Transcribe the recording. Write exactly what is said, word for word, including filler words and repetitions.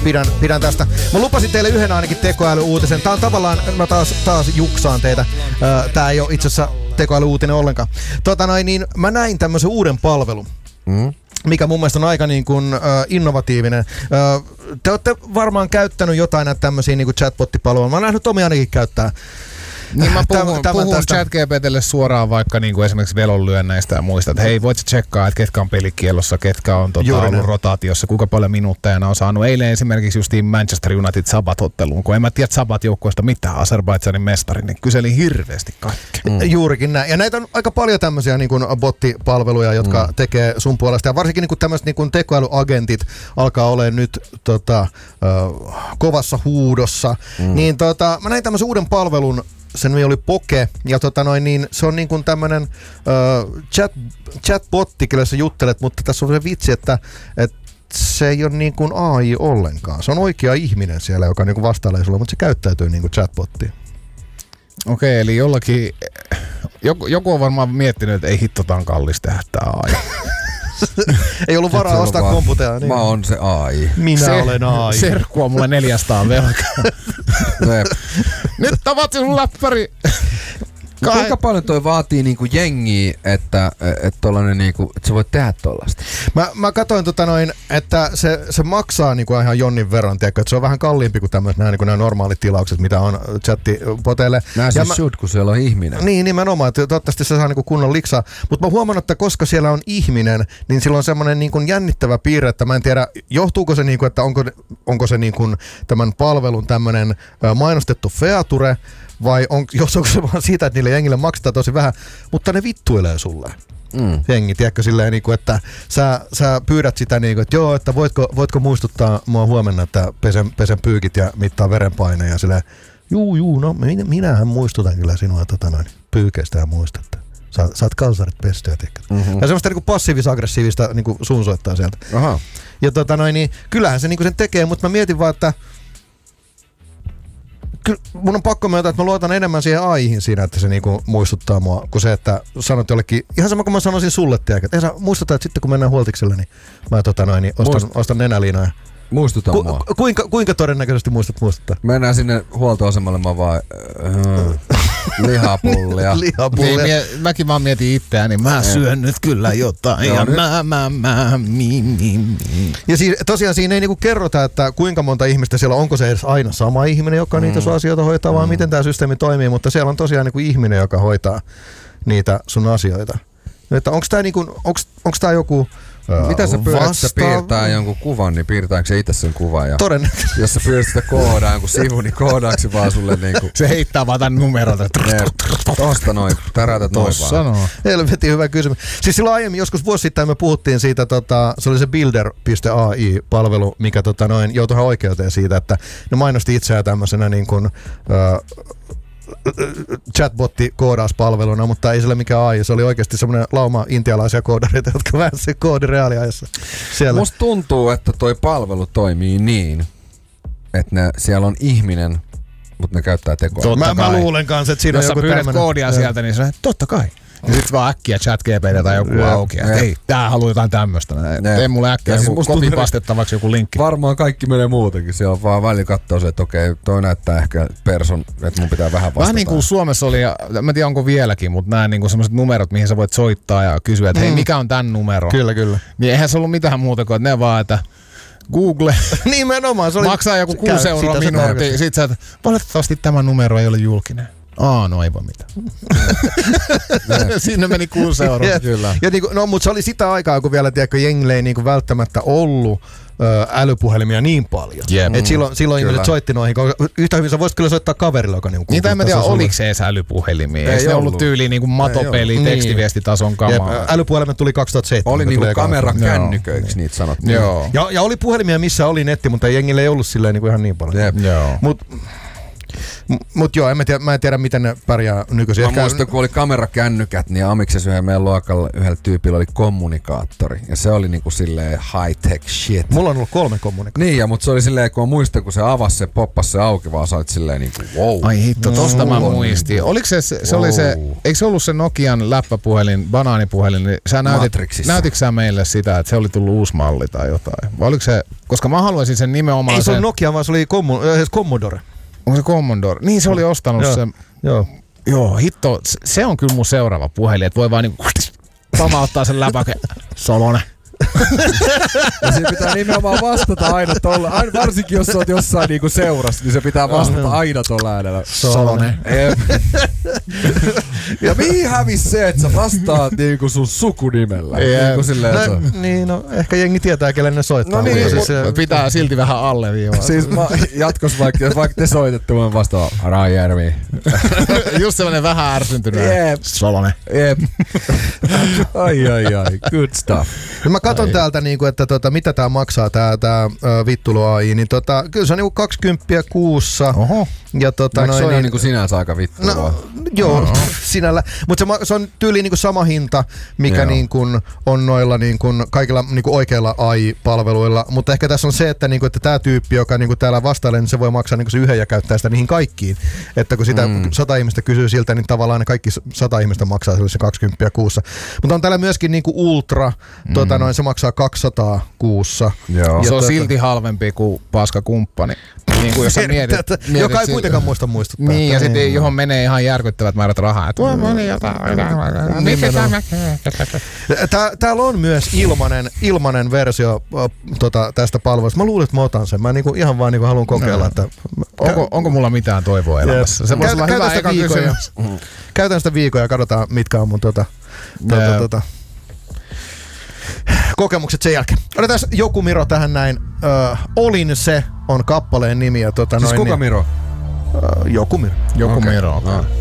pidän, pidän tästä. Mä lupasin teille yhden ainakin tekoäly-uutisen. Tää on tavallaan, mä taas, taas juksaan teitä. Tää ei ole itse asiassa tekoäly-uutinen ollenkaan. Tota noin, niin mä näin tämmöisen uuden palvelun. Mm. Mikä mun mielestä on aika niin kuin, uh, innovatiivinen. Uh, te olette varmaan käyttänyt jotain näitä tämmöisiä niin kuin chatbot-palveluja. Mä oon nähnyt Tomi ainakin käyttää. Niin mä puhun, puhun ChatGPTlle suoraan vaikka niin kuin esimerkiksi velonlyönneistä ja muista, että hei, voit sä tsekkaa, että ketkä on pelikielossa, ketkä on tota, ollut rotaatiossa, kuinka paljon minuutteja on saanut. Eilen esimerkiksi justiin Manchester United Sabat-otteluun, kun en mä tiedä Sabat-joukkueesta mitään, Azerbaidžanin mestari, niin kyselin hirveästi kaikkea. Mm. Juurikin näin. Ja näitä on aika paljon tämmöisiä niin kuin bottipalveluja, jotka mm. tekee sun puolesta. Ja varsinkin niin kuin tämmöiset niin kuin tekoälyagentit alkaa olemaan nyt tota, uh, kovassa huudossa. Mm. Niin tota, mä näin tämmöisen uuden palvelun. Sen nimi oli Poke, ja tota noin, niin se on niin kuin tämmönen uh, chat, chatbotti, kyllä sä juttelet, mutta tässä on se vitsi, että, että se ei ole niin kuin A I ollenkaan. Se on oikea ihminen siellä, joka niin kuin vastailee sulle, mutta se käyttäytyy niin kuin chatbotti. Okei, eli jollakin, joku, joku on varmaan miettinyt, että ei hitto, tää on kallis tehdä tää A I. Ei ollut varaa ostaa komputeja. Niin. Mä oon se A I. Minä se, olen A I. Serkku on mulle neljäsataa velkaa. Nyt tavat sun läppäri. No, kuinka paljon toi vaatii niinku jengiä, että, et tollanen niinku, että sä voit tehdä tollaista? Mä, mä katsoin, tota noin, että se, se maksaa niinku ihan jonnin verran, tiedätkö, että se on vähän kalliimpi kuin tämmöiset nämä niinku normaalit tilaukset, mitä on chattipoteille. Nää siis shoot, kun siellä on ihminen. Niin, nimenomaan, että toivottavasti se saa niinku kunnon liksaa. Mutta mä huomannut, että koska siellä on ihminen, niin sillä on semmoinen niinku jännittävä piirre, että mä en tiedä, johtuuko se, niinku, että onko, onko se niinku tämän palvelun tämmöinen mainostettu feature, vai on, jos onko se vaan siitä, että niille jengille maksetaan tosi vähän, mutta ne vittuilee sulle. Mm. Jengi, tiedätkö, silleen, niin kuin, että sä, sä pyydät sitä, niin kuin, että joo, että voitko, voitko muistuttaa mua huomenna, että pesen, pesen pyykit ja mittaa verenpaine ja silleen, juu, juu, no minä, minähän muistutan kyllä sinua tota noin, pyykeistä ja muistatta. Sa, saat kalsarit pestyä, tiedätkö. Mm-hmm. Ja semmoista niin passiivis-aggressiivista niin suunsoittaa sieltä. Aha. Ja tota noin, niin kyllähän se niin sen tekee, mutta mä mietin vaan, että kyllä mun on pakko myöntää, että mä luotan enemmän siihen A I:hin siinä, että se niinku muistuttaa mua, kuin se, että sanot jollekin, ihan sama kuin mä sanoisin sulle, tiedäkö, että sä muistuta, että sitten kun mennään huoltikselle, niin mä tota noin, niin ostan, Muist- ostan nenäliinaa. Muistuta Ku, mua. Kuinka, kuinka todennäköisesti muistat muistuttaa? Mennään sinne huoltoasemalle, mä vaan äh, lihapullia. lihapullia. Niin, mie, mäkin vaan mietin itseäni, mä ja. syön nyt kyllä jotain ja mä, mä, mä, mi, mi, mi. Ja siis, tosiaan siinä ei niinku kerrota, että kuinka monta ihmistä siellä on, onko se edes aina sama ihminen, joka mm. niitä sun asioita hoitaa, vaan mm. miten tämä systeemi toimii, mutta siellä on tosiaan niinku ihminen, joka hoitaa niitä sun asioita. Että onko tämä niinku, joku mitä sä pyydät, että se piirtää jonkun kuvan, niin piirtääkö se itse sen kuvan? Ja todennäköisesti. Jos sä pyydät sitä koodaa jonkun sivun, niin koodaako se vaan sulle niinku... Se heittää vaan tän numerot. Tosta noin, tärätät noin vaan. Helvetin hyvä kysymys. Siis silloin aiemmin, joskus vuosi sitten me puhuttiin siitä, tota, se oli se builder piste A I-palvelu, mikä tota, noin, joutuihan oikeuteen siitä, että ne mainosti itseään tämmöisenä niin kuin... Uh, chatbotti koodauspalveluna, mutta ei sillä mikään A I. Se oli oikeasti semmoinen lauma intialaisia koodareita, jotka väänsi sen koodi reaaliajassa siellä. Musta tuntuu, että toi palvelu toimii niin, että ne, siellä on ihminen, mutta ne käyttää tekoa. Mä, mä luulen kanssa, että siinä jos on joku tämmöinen. Jos sä pyydät koodia ja sieltä, niin se on, totta kai. Ja sit vaan äkkiä ChatGPT tai joku ja, auki. Ja, hei, tää haluaa jotain tämmöstä. Tee mulle äkkiä siis kopipastettavaksi joku linkki. Varmaan kaikki menee muutenkin. Siellä on vaan väli kattoo se, että okei, toi näyttää ehkä person, että mun pitää vähän vastata. Vähän niin kuin Suomessa oli, ja mä en tiedä onko vieläkin, mutta nämä niin semmoiset numerot, mihin sä voit soittaa ja kysyä, että mm. hei, mikä on tän numero? Kyllä, kyllä. Niin eihän se ollut mitään muuta kuin, että ne vaan, että Google nimenomaan, se oli maksaa joku kuusi euroa minuutti. Sitten sä, että valitettavasti tämä numero ei ole julkinen. Aa, no ei voi mitään. Sinne meni kuusi euroa. Ja, kyllä. Ja niinku, no, mutta se oli sitä aikaa, kun vielä tiedätkö, jengille ei niinku välttämättä ollut ö, älypuhelimia niin paljon. Yep. Et silloin silloin ihmiset soitti noihin. Yhtä hyvin sä voisit kyllä soittaa kaverille, joka niinku... Niitä en mä tiedä, oliko se edes älypuhelimia. Ei, ei se ollut tyyliin niinku matopeli, ei tekstiviestitason kamaa. Jep, älypuhelimet tuli kaksituhattaseitsemän. Oli niinku kamerakännyköiksi niitä sanottiin. Joo. Ja, ja oli puhelimia, missä oli netti, mutta jengille ei ollut silleen niinku ihan niin paljon. Joo. Mut, Mut joo, en mä, tiedä, mä en tiedä miten ne pärjää nykyisin. Mä Ehkä... muistan, kun oli kamerakännykät, niin amiksessa yhden meidän luokalla yhdellä tyypillä oli kommunikaattori. Ja se oli niinku silleen high-tech shit. Mulla on ollut kolme kommunikaattoria. Niin, ja mut se oli silleen, kun mä muistan, kun se avasi se, poppasi se auki, vaan sä olit silleen niinku wow. Ai hitto, tosta mm. mä muistin. Oliko se, se, se wow. oli se, eikö se ollut se Nokian läppäpuhelin, banaanipuhelin, niin sä näytit, näytitkö sä meille sitä, että se oli tullut uusi malli tai jotain? Vai oliko se, koska mä haluaisin sen nimenomaan ei se sen... oli Nokia, vaan se oli Commo- Commodore. Onko se Commodore? Niin se oli ostanut joo, sen. Joo. Joo, hitto, se on kyllä mun seuraava puhelin, että voi vaan niinku pamauttaa sen läpäke. Solonen. Ja siinä pitää nimenomaan vastata aina tolla, aina, varsinkin jos sä oot jossain niinku seurassa, niin se pitää vastata aina tolla äänellä. Solonen. Ja mihin hävisi se, että sä vastaat niinku sun sukunimellä? Niinku silleen, no, se... Niin, no ehkä jengi tietää, kelle ne soittaa. No niin, siis se... pitää silti vähän alleviivaa. Siis mä, jatkos vaikka, vaikka te soitatte, mä vastaan Raijärvi. Just sellainen vähän ärsyntynyt. Jep. Solonen. Jep. Ai ai ai, good stuff. No mä katon ai. Täältä, niinku, että tota, mitä tää maksaa tää, tää uh, Vittulu A I, niin tota, kyllä se on niinku kaksikymmentä kuussa. Oho. Ja tota, noin, se on niin, jo niinku sinänsä aika vittua. No, joo, no. sinällä. Mutta se, se on tyyli niinku sama hinta, mikä niinku on noilla niinku kaikilla niinku oikeilla A I-palveluilla. Mutta ehkä tässä on se, että, niinku, että tämä tyyppi, joka niinku täällä vastailee, niin se voi maksaa niinku se yhden ja käyttää sitä niihin kaikkiin. Että kun sitä mm. sata ihmistä kysyy siltä, niin tavallaan ne kaikki sata ihmistä maksaa se kaksikymmentä kuussa. Mutta on täällä myöskin niinku Ultra, mm. tota, noin, se maksaa kaksisataa kuussa. Joo. Ja se on tota, silti halvempi kuin paskakumppani. Niin kuin jos sä mietit, mietit joka ei kuitenkaan muista muistuttaa. Niin, ja sitten johon menee ihan järkyttävät määrät rahaa. Täällä on myös ilmanen, ilmanen versio tota, tästä palvelusta. Mä luulen, että mä otan sen. Mä niinku, ihan vaan niinku haluan kokeilla. Että... Onko, onko mulla mitään toivoa elämässä? Se voisi olla hyvä eka kysymys. Käytän sitä viikkoa ja katsotaan, mitkä on mun tota, tota, tota, kokemukset sen jälkeen. Otetaan joku Miro tähän näin. Ö, Olin se on kappaleen nimi. Ja tota, siis noin, kuka niin, Miro? Ö, joku Miro. Joku okay. Miro, okay.